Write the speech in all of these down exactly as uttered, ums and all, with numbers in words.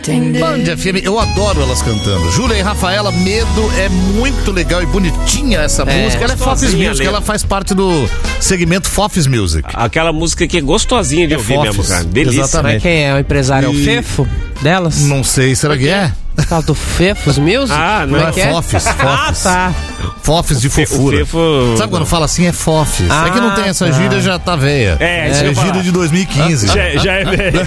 Band F M, eu adoro elas cantando. Júlia e Rafaela, Medo, é muito legal e bonitinha essa é, música. Ela é Fofis Music, ela faz parte do segmento Fofis Music. Aquela música que é gostosinha de é ouvir mesmo, cara. Delícia. Exatamente. Mas quem é o empresário? E... é o Fefo delas? Não sei, será que é? Por causa do Fefos Music? Ah, não, não é, é Fofis, Fofis. Ah, tá. Fofis de fofura. Fefo... Sabe quando fala assim, é Fofis. Ah, é que não tem essa tá. gíria, já tá velha. É, é, é gíria de dois mil e quinze. Já, já é velha.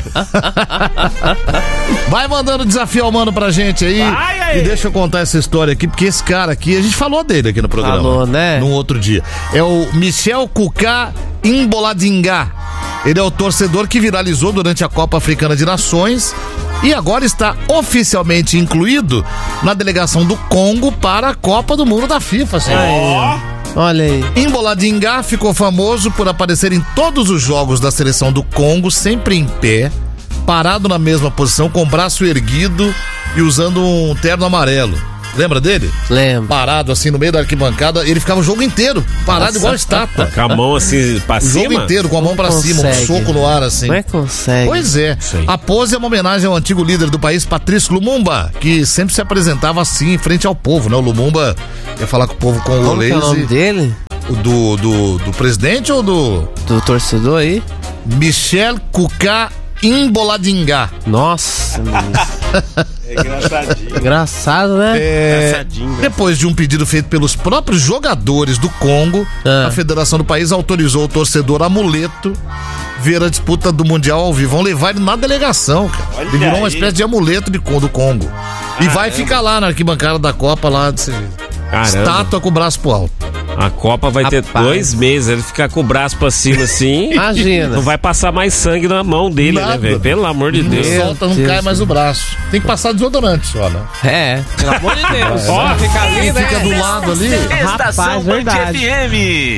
Vai mandando desafio ao mano pra gente aí. Ai, ai, e deixa eu contar essa história aqui, porque esse cara aqui, a gente falou dele aqui no programa. Falou, né? Num outro dia. É o Michel Cucá Imboladinga. Ele é o torcedor que viralizou durante a Copa Africana de Nações e agora está oficialmente incluído na delegação do Congo para a Copa do Mundo da FIFA, senhor. Aí, olha aí. Imboladinga ficou famoso por aparecer em todos os jogos da seleção do Congo, sempre em pé, parado na mesma posição, com o braço erguido e usando um terno amarelo. Lembra dele? Lembro. Parado assim no meio da arquibancada, ele ficava o jogo inteiro, parado. Nossa, igual estátua. Com a mão assim pra o cima? O jogo inteiro, com a mão pra consegue. cima, um soco no ar assim. Não é que consegue. Pois é. Sei. A pose é uma homenagem ao antigo líder do país, Patrice Lumumba, que sempre se apresentava assim em frente ao povo, né? O Lumumba ia falar com o povo com o Como que é o nome dele? O do, do, do presidente ou do... Do torcedor aí? Michel Cucá Imboladinga. Nossa, é engraçadinho. Engraçado, né? É... Engraçadinho. Depois de um pedido feito pelos próprios jogadores do Congo, ah. a federação do país autorizou o torcedor amuleto ver a disputa do Mundial ao vivo. Vão levar ele na delegação, cara. Olha ele virou aí. Uma espécie de amuleto de, do Congo. Caramba. E vai ficar lá na arquibancada da Copa, lá de estátua com o braço pro alto. A Copa vai Rapaz. ter dois meses, ele ficar com o braço pra cima assim. Imagina. Não vai passar mais sangue na mão dele, Nada. né, velho? Pelo amor de Deus. Não solta, não Deus cai mais o braço. Tem que passar desodorante só, né? É, pelo amor de Deus. Ó, fica ali, né? Fica do lado ali. Estação Rapaz, verdade. Band F M.